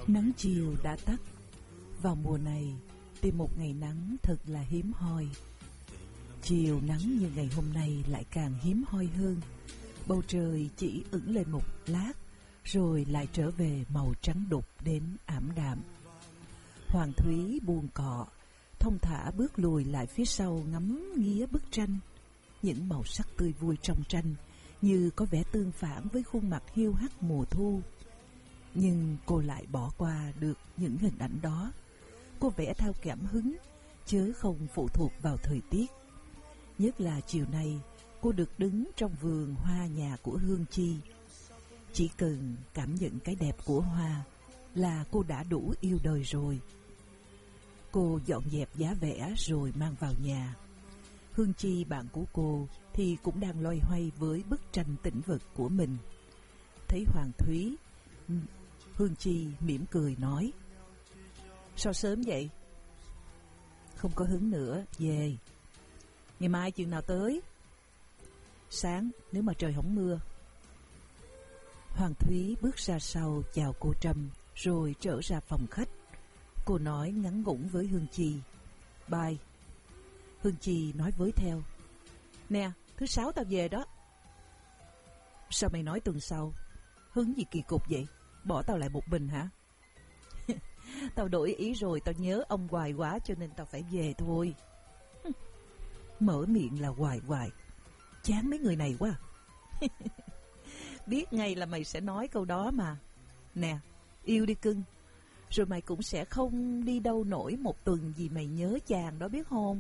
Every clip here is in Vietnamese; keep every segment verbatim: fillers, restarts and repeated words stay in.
Nắng chiều đã tắt. Vào mùa này, tìm một ngày nắng thật là hiếm hoi. Chiều nắng như ngày hôm nay lại càng hiếm hoi hơn. Bầu trời chỉ ửng lên một lát, rồi lại trở về màu trắng đục đến ảm đạm. Hoàng Thúy buông cọ, thong thả bước lùi lại phía sau ngắm nghía bức tranh. Những màu sắc tươi vui trong tranh như có vẻ tương phản với khuôn mặt hiu hắt mùa thu. Nhưng cô lại bỏ qua được những hình ảnh đó. Cô vẽ theo cảm hứng, chứ không phụ thuộc vào thời tiết. Nhất là chiều nay, cô được đứng trong vườn hoa nhà của Hương Chi. Chỉ cần cảm nhận cái đẹp của hoa là cô đã đủ yêu đời rồi. Cô dọn dẹp giá vẽ rồi mang vào nhà. Hương Chi, bạn của cô, thì cũng đang loay hoay với bức tranh tĩnh vật của mình. Thấy Hoàng Thúy, Hương Chi mỉm cười nói: "Sao sớm vậy?" "Không có hứng nữa, về." "Ngày mai chừng nào tới?" "Sáng, nếu mà trời không mưa." Hoàng Thúy bước ra sau chào cô Trâm, rồi trở ra phòng khách. Cô nói ngắn ngủn với Hương Chi: "Bye." Hương Chi nói với theo: "Nè, thứ sáu tao về đó." "Sao mày nói tuần sau? Hứng gì kỳ cục vậy? Bỏ tao lại một mình hả?" "Tao đổi ý rồi, tao nhớ ông hoài quá cho nên tao phải về thôi." Mở miệng là hoài hoài, chán mấy người này quá. "Biết ngay là mày sẽ nói câu đó mà. Nè, yêu đi cưng, rồi mày cũng sẽ không đi đâu nổi một tuần vì mày nhớ chàng đó, biết không?"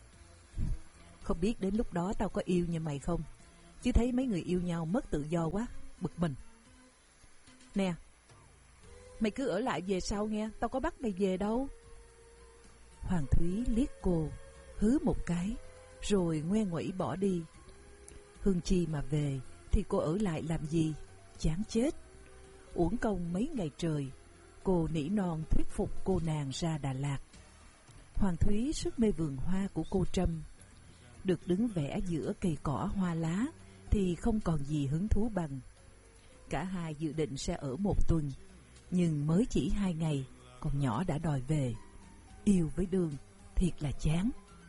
"Không biết đến lúc đó tao có yêu như mày không, chứ thấy mấy người yêu nhau mất tự do quá, bực mình." "Nè, mày cứ ở lại về sau nghe, tao có bắt mày về đâu." Hoàng Thúy liếc cô, hứ một cái, rồi ngoe nguẩy bỏ đi. Hương Chi mà về thì cô ở lại làm gì? Chán chết. Uổng công mấy ngày trời, cô nỉ non thuyết phục cô nàng ra Đà Lạt. Hoàng Thúy rất mê vườn hoa của cô Trâm. Được đứng vẽ giữa cây cỏ hoa lá thì không còn gì hứng thú bằng. Cả hai dự định sẽ ở một tuần, nhưng mới chỉ hai ngày, con nhỏ đã đòi về. Yêu với Đường thiệt là chán.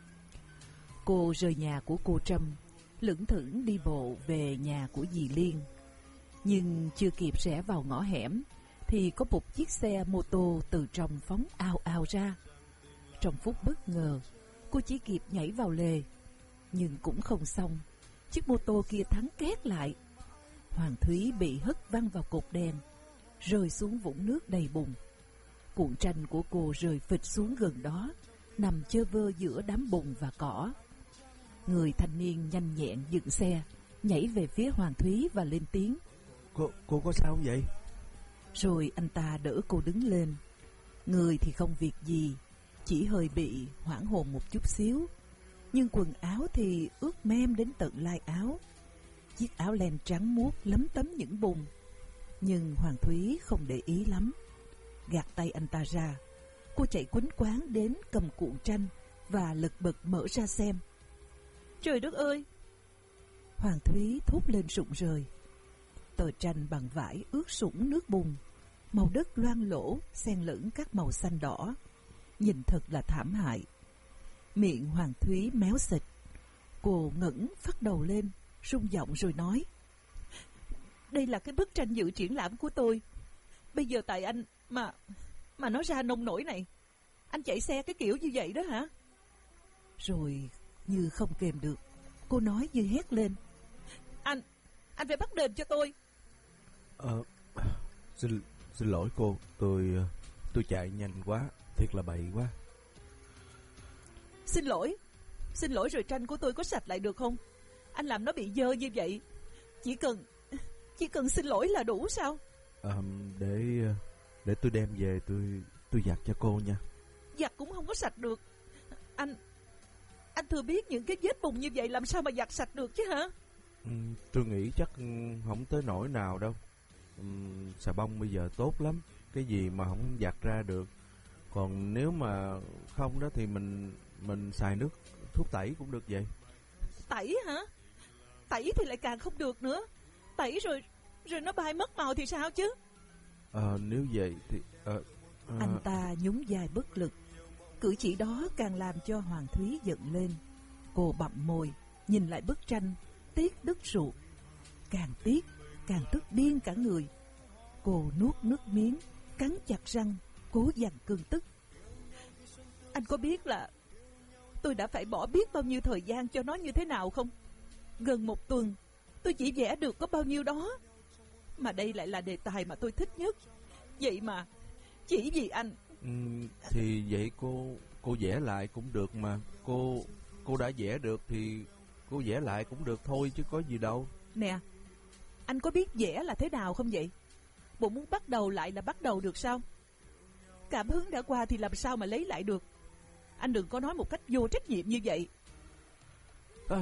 Cô rời nhà của cô Trâm, lững thững đi bộ về nhà của dì Liên. Nhưng chưa kịp rẽ vào ngõ hẻm thì có một chiếc xe mô tô từ trong phóng ào ào ra. Trong phút bất ngờ, cô chỉ kịp nhảy vào lề, nhưng cũng không xong, chiếc mô tô kia thắng két lại. Hoàng Thúy bị hất văng vào cột đèn, rơi xuống vũng nước đầy bùn. Cuộn tranh của cô rơi phịch xuống gần đó, nằm chơ vơ giữa đám bùn và cỏ. Người thanh niên nhanh nhẹn dựng xe, nhảy về phía Hoàng Thúy và lên tiếng: Cô, cô có sao không vậy?" Rồi anh ta đỡ cô đứng lên. Người thì không việc gì, chỉ hơi bị hoảng hồn một chút xíu, nhưng quần áo thì ướt mem đến tận lai áo. Chiếc áo len trắng muốt lấm tấm những bùn. Nhưng Hoàng Thúy không để ý lắm. Gạt tay anh ta ra, cô chạy quýnh quáng đến cầm cuộn tranh và lật bật mở ra xem. Trời đất ơi! Hoàng Thúy thốt lên rụng rời. Tờ tranh bằng vải ướt sũng nước bùn, màu đất loang lỗ xen lẫn các màu xanh đỏ, nhìn thật là thảm hại. Miệng Hoàng Thúy méo xịt. Cô ngẩng phát đầu lên, rung giọng rồi nói: "Đây là cái bức tranh dự triển lãm của tôi. Bây giờ tại anh mà mà nó ra nông nổi này. Anh chạy xe cái kiểu như vậy đó hả?" Rồi như không kềm được, cô nói như hét lên: Anh, anh phải bắt đền cho tôi." Ờ, xin, xin lỗi cô, tôi tôi chạy nhanh quá, thiệt là bậy quá." Xin lỗi? Xin lỗi rồi tranh của tôi có sạch lại được không? Anh làm nó bị dơ như vậy, Chỉ cần Chỉ cần xin lỗi là đủ sao? À, để để tôi đem về tôi tôi giặt cho cô nha. Giặt cũng không có sạch được. Anh Anh thừa biết những cái vết bùn như vậy làm sao mà giặt sạch được chứ hả? Ừ, tôi nghĩ chắc không tới nỗi nào đâu. Ừ, xà bông bây giờ tốt lắm, cái gì mà không giặt ra được. Còn nếu mà không đó thì mình mình xài nước thuốc tẩy cũng được vậy. Tẩy hả? Tẩy thì lại càng không được nữa. Tẩy rồi rồi nó bay mất màu thì sao chứ? Ờ, nếu vậy thì... Ờ, ờ... Anh ta nhún vai bất lực. Cử chỉ đó càng làm cho Hoàng Thúy giận lên. Cô bặm môi, nhìn lại bức tranh, tiếc đứt ruột. Càng tiếc, càng tức điên cả người. Cô nuốt nước miếng, cắn chặt răng, cố dằn cơn tức. Anh có biết là tôi đã phải bỏ biết bao nhiêu thời gian cho nó như thế nào không? Gần một tuần, tôi chỉ vẽ được có bao nhiêu đó. Mà đây lại là đề tài mà tôi thích nhất. Vậy mà, chỉ vì anh... Ừ, thì vậy cô cô vẽ lại cũng được mà. Cô cô đã vẽ được thì cô vẽ lại cũng được thôi chứ có gì đâu. Nè, anh có biết vẽ là thế nào không vậy? Bộ muốn bắt đầu lại là bắt đầu được sao? Cảm hứng đã qua thì làm sao mà lấy lại được? Anh đừng có nói một cách vô trách nhiệm như vậy. À,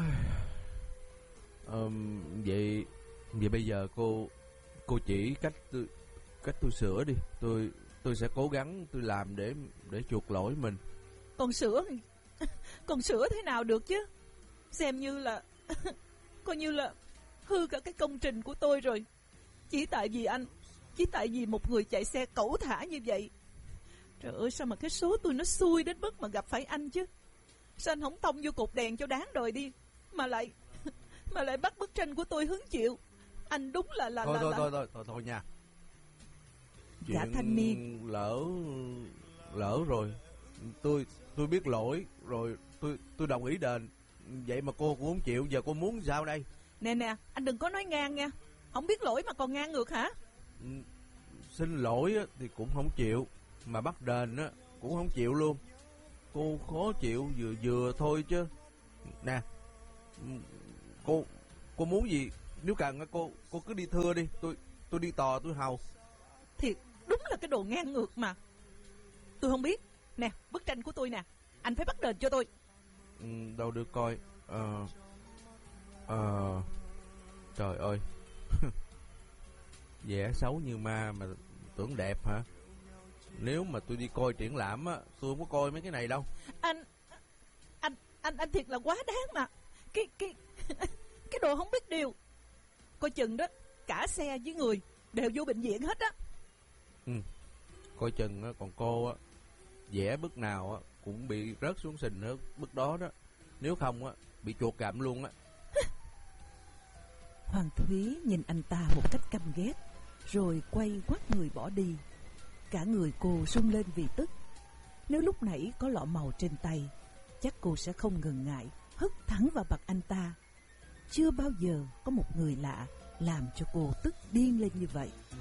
um, vậy vậy bây giờ cô cô chỉ cách tôi cách tôi sửa đi. Tôi tôi sẽ cố gắng tôi làm để để chuộc lỗi mình. Còn sửa còn sửa thế nào được chứ? Xem như là coi như là hư cả cái công trình của tôi rồi. Chỉ tại vì anh, chỉ tại vì một người chạy xe cẩu thả như vậy. Trời ơi, sao mà cái số tôi nó xui đến mức mà gặp phải anh chứ? Sao anh không tông vô cột đèn cho đáng đời đi, mà lại mà lại bắt bức tranh của tôi hứng chịu? Anh đúng là là thôi là, thôi, là... thôi thôi thôi thôi nha. Gã thanh niên lỡ lỡ rồi. Tôi tôi biết lỗi rồi, tôi tôi đồng ý đền. Vậy mà cô cũng không chịu, giờ cô muốn sao đây? Nè nè, anh đừng có nói ngang nha. Không biết lỗi mà còn ngang ngược hả? Ừ, xin lỗi thì cũng không chịu, mà bắt đền á cũng không chịu luôn. Cô khó chịu vừa vừa thôi chứ. Nè, cô cô muốn gì? Nếu cần cô cô cứ đi thưa đi, tôi tôi đi tò tôi hầu. Thiệt, đúng là cái đồ ngang ngược mà. Tôi không biết. Nè, bức tranh của tôi nè, anh phải bắt đền cho tôi. Ừ, đâu được coi. Ờ Ờ Trời ơi. Vẽ xấu như ma mà tưởng đẹp hả? Nếu mà tôi đi coi triển lãm á, tôi không có coi mấy cái này đâu. Anh Anh Anh anh thiệt là quá đáng mà. Cái cái Cái đồ không biết điều. Coi chừng đó, cả xe với người đều vô bệnh viện hết á. Ừ, coi chừng á, còn cô á vẽ bức nào á cũng bị rớt xuống sình nữa bức đó đó. Nếu không á bị chuột gặm luôn á. Hoàng Thúy nhìn anh ta một cách căm ghét, rồi quay quắt người bỏ đi. Cả người cô run lên vì tức. Nếu lúc nãy có lọ màu trên tay, chắc cô sẽ không ngần ngại hất thẳng vào mặt anh ta. Chưa bao giờ có một người lạ làm cho cô tức điên lên như vậy.